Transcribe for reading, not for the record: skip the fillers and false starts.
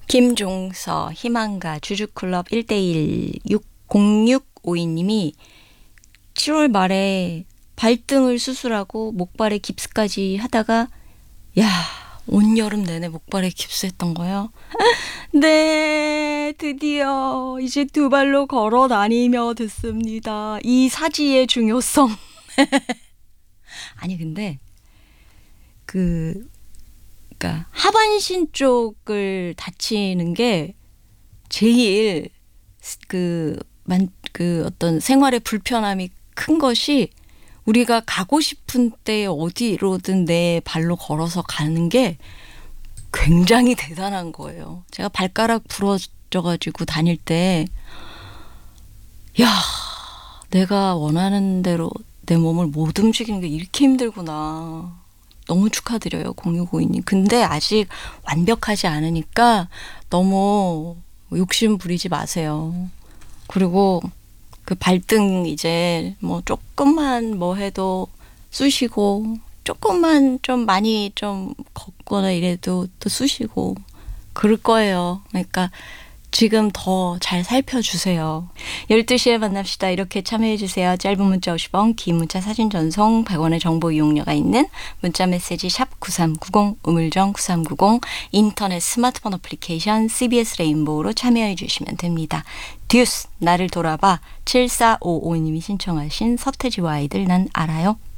김종서, 희망가, 주주클럽 1대1 0652님이 7월 말에 발등을 수술하고 목발에 깁스까지 하다가 온 여름 내내 목발에 깁스했던 거예요. 네, 드디어 이제 두 발로 걸어 다니며 듣습니다. 이 사지의 중요성. 아니 근데 그러니까 하반신 쪽을 다치는 게 제일 어떤 생활의 불편함이 큰 것이 우리가 가고 싶은 때 어디로든 내 발로 걸어서 가는 게 굉장히 대단한 거예요. 제가 발가락 부러져가지고 다닐 때 내가 원하는 대로 내 몸을 못 움직이는 게 이렇게 힘들구나. 너무 축하드려요, 0652님. 근데 아직 완벽하지 않으니까 너무 욕심 부리지 마세요. 그리고 그 발등 이제 뭐 조금만 뭐 해도 쑤시고 조금만 좀 많이 좀 걷거나 이래도 또 쑤시고 그럴 거예요. 그러니까 지금 더 잘 살펴주세요. 12시에 만납시다. 이렇게 참여해주세요. 짧은 문자 50원, 긴 문자 사진 전송 100원의 정보 이용료가 있는 문자 메시지 샵 9390, 우물정 9390, 인터넷 스마트폰 어플리케이션 CBS 레인보우로 참여해 주시면 됩니다. 듀스, 나를 돌아봐 7455님이 신청하신 서태지와 아이들 난 알아요.